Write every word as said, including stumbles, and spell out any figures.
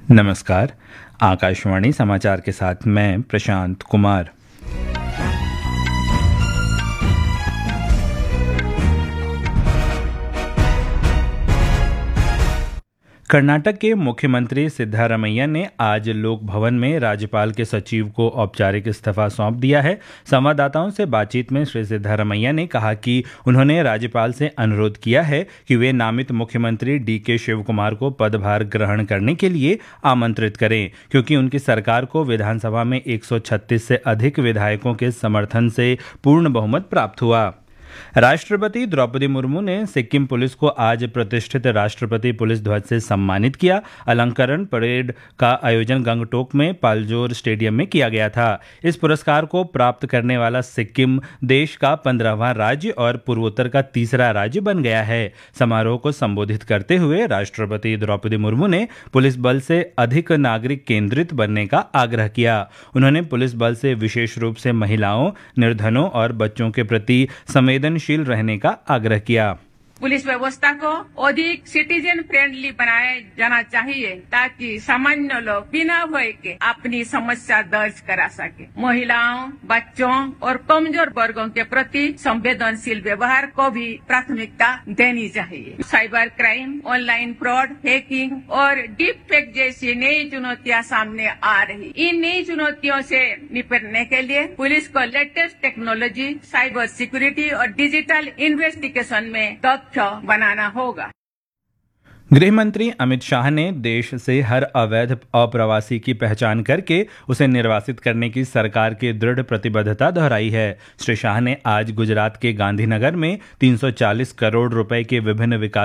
नमस्कार। आकाशवाणी समाचार के साथ मैं प्रशांत कुमार। कर्नाटक के मुख्यमंत्री सिद्धारमैया ने आज लोक भवन में राज्यपाल के सचिव को औपचारिक इस्तीफा सौंप दिया है। संवाददाताओं से बातचीत में श्री सिद्धारमैया ने कहा कि उन्होंने राज्यपाल से अनुरोध किया है कि वे नामित मुख्यमंत्री डी के शिवकुमार को पदभार ग्रहण करने के लिए आमंत्रित करें, क्योंकि उनकी सरकार को विधानसभा में एक सौ छत्तीस से अधिक विधायकों के समर्थन से पूर्ण बहुमत प्राप्त हुआ। राष्ट्रपति द्रौपदी मुर्मू ने सिक्किम पुलिस को आज प्रतिष्ठित राष्ट्रपति पुलिस ध्वज से सम्मानित किया। अलंकरण परेड का आयोजन गंगटोक में पालजोर स्टेडियम में किया गया था। इस पुरस्कार को प्राप्त करने वाला सिक्किम देश का पंद्रहवां राज्य और पूर्वोत्तर का तीसरा राज्य बन गया है। समारोह को संबोधित करते हुए राष्ट्रपति द्रौपदी मुर्मू ने पुलिस बल से अधिक नागरिक केंद्रित बनने का आग्रह किया। उन्होंने पुलिस बल से विशेष रूप से महिलाओं, निर्धनों और बच्चों के प्रति संवेदनशील रहने का आग्रह किया। पुलिस व्यवस्था को अधिक सिटीजन फ्रेंडली बनाया जाना चाहिए, ताकि सामान्य लोग बिना भय के अपनी समस्या दर्ज करा सके। महिलाओं, बच्चों और कमजोर वर्गों के प्रति संवेदनशील व्यवहार को भी प्राथमिकता देनी चाहिए। Cyber crime, online fraud, hacking और डीप फेक जैसी नई चुनौतियां सामने आ रही। इन नई चुनौतियों से निपटने के लिए पुलिस को लेटेस्ट टेक्नोलॉजी, साइबर सिक्योरिटी और डिजिटल इन्वेस्टिगेशन में बनाना होगा। गृह मंत्री अमित शाह ने देश से हर अवैध अप्रवासी की पहचान करके उसे निर्वासित करने की सरकार की दृढ़ प्रतिबद्धता दोहराई है। श्री शाह ने आज गुजरात के गांधीनगर में तीन सौ चालीस करोड़ रुपए के विभिन्न विकास